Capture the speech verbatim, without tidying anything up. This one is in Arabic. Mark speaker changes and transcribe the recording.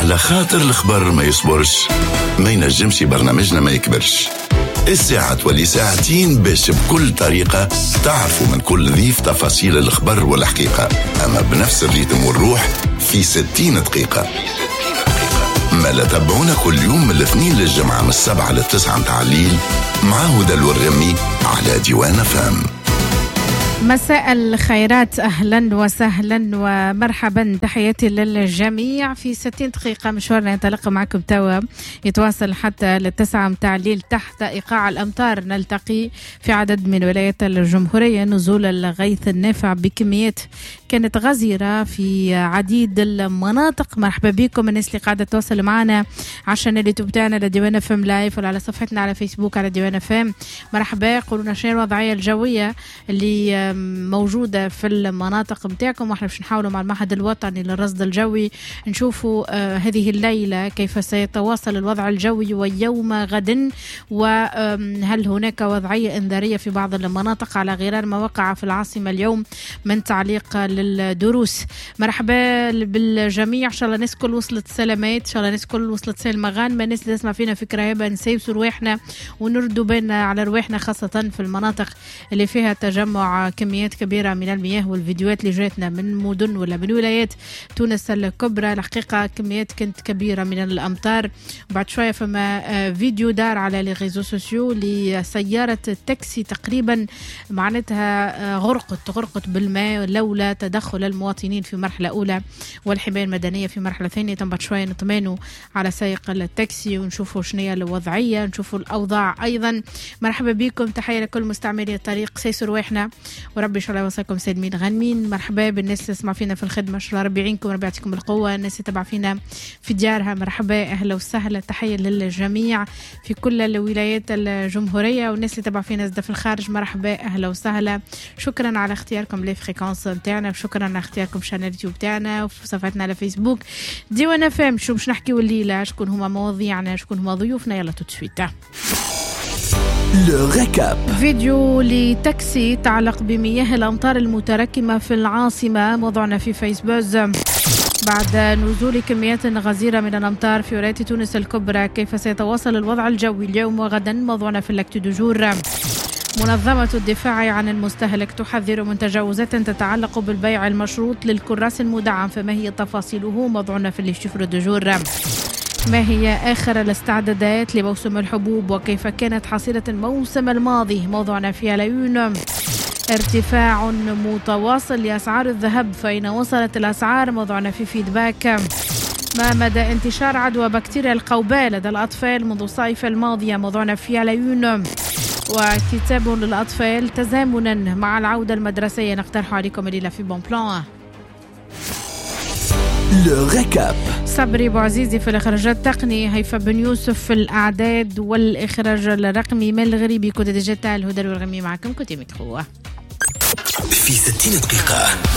Speaker 1: على خاطر الخبر ما يصبرش، ما ينجمش برنامجنا ما يكبرش. الساعة تولي ساعتين باش بكل طريقة تعرفوا من كل ضيف تفاصيل الخبر والحقيقة، أما بنفس الريتم والروح في ستين دقيقة. ما لا تابعونا كل يوم من الاثنين للجمعة من السبعة للتسعة متاع الليل مع هدى الورمي على ديوان فام.
Speaker 2: مساء الخيرات، أهلا وسهلا ومرحبا، تحياتي للجميع. في ستين دقيقة مشوارنا ينطلق معكم توا، يتواصل حتى للتسعة متاع الليل تحت إيقاع الأمطار. نلتقي في عدد من ولايات الجمهورية، نزول الغيث النافع بكميات كانت غزيرة في عديد المناطق. مرحبا بكم الناس اللي قاعدة تواصل معنا عشان اللي تبتعنا لديوان فام لايف ولا على صفحتنا على فيسبوك على ديوان فام. مرحبا، قولونا شنو الوضعية الجوية اللي موجودة في المناطق متاعكم، واحنا باش نحاولوا مع المعهد الوطني للرصد الجوي نشوفوا آه هذه الليلة كيف سيتواصل الوضع الجوي ويوم غد، وهل هناك وضعية انذارية في بعض المناطق على غرار ما وقع في العاصمة اليوم من تعليق للدروس. مرحبا بالجميع، ان شاء الله الناس كل وصلت سلامات، ان شاء الله الناس كل وصلت سالمة غانمة. الناس اللي تسمع فينا في كراهبة نسيبسوا رواحنا ونردوا بالنا على رواحنا، خاصة في المناطق اللي فيها تجمع كميات كبيرة من المياه. والفيديوهات اللي جاتنا من مدن ولا من ولايات تونس الكبرى الحقيقة كميات كانت كبيرة من الأمطار. بعد شوية فما فيديو دار على لي ريزو سوسيو لسيارة التاكسي تقريبا معناتها غرقت غرقت بالماء لولا تدخل المواطنين في مرحلة أولى والحماية المدنية في مرحلة ثانية. بعد شوية نطمنوا على سائق التاكسي ونشوفوا شنية الوضعية، نشوفوا الأوضاع أيضا. مرحبا بكم، تحية لكل مستعملي الطريق، سيسوا رواحنا وربي ان شاء الله يوصلكم سالمين غانمين. مرحبا بالناس اللي تسمع فينا في الخدمه، ان شاء الله ربي يعينكم وربي يعطيكم القوه. الناس اللي تتابع فينا في ديارها مرحبا، اهلا وسهلا، تحيه للجميع في كل الولايات الجمهوريه. والناس اللي تتابع فينا زاد في الخارج مرحبا، اهلا وسهلا. شكرا على اختياركم لي فريكونس نتاعنا، وشكرا على اختياركم شانل اليوتيوب تاعنا وفي صفحتنا على فيسبوك ديوان فام. شو باش نحكيوا الليله، شكون هما مواضيعنا، شكون هما ضيوفنا، يلا تو سويت. فيديو لتاكسي تعلق بمياه الأمطار المتراكمة في العاصمة، موضوعنا في فيسبوك. بعد نزول كميات غزيرة من الأمطار في ولاية تونس الكبرى، كيف سيتواصل الوضع الجوي اليوم وغدا، موضوعنا في اللاكتو دو جور. منظمة الدفاع عن المستهلك تحذر من تجاوزات تتعلق بالبيع المشروط للكراس المدعم، فما هي تفاصيله، موضوعنا في الشفر دو جور. ما هي آخر الاستعدادات لموسم الحبوب وكيف كانت حصيلة الموسم الماضي، موضوعنا في العيون. ارتفاع متواصل لأسعار الذهب، فإن وصلت الأسعار، موضوعنا في فيدباك. ما مدى انتشار عدوى بكتيريا القوباء لدى الأطفال منذ الصيف الماضية، موضوعنا في العيون. وكتاب للأطفال تزامنا مع العودة المدرسية نقترح عليكم الليلة في بون بلان. صبري بوعزيزي في الإخراج التقني، هيفا بن يوسف في الأعداد والإخراج الرقمي، مال الغريبي كنت ديجيتال، هدى الورغمي معكم كنت متخوة
Speaker 1: في ستين دقيقة.